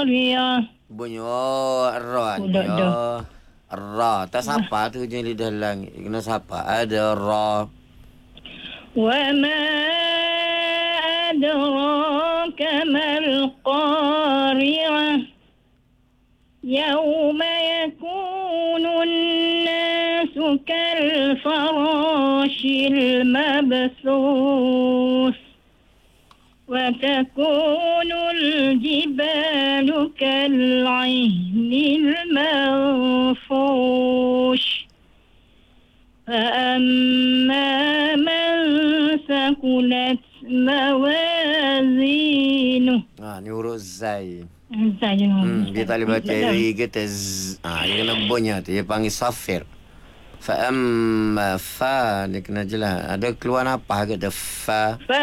Bunyi ra ni Udah dah. ra. Tak sapa tu je lidah langit. Kena sapa ada ra. وما أدراك ما القارعة يوم يكون الناس كالفراش المبثوث وتكون الجبال كالعهن المنفوش فأما من ثقلت موازينه. Ni huruf zai. Saya Dia tak boleh baca ri kita z. Dia kena bunyi tu. Dia panggil safir. Fa amma fa dia kena jelas. Ada keluar apa kata fa.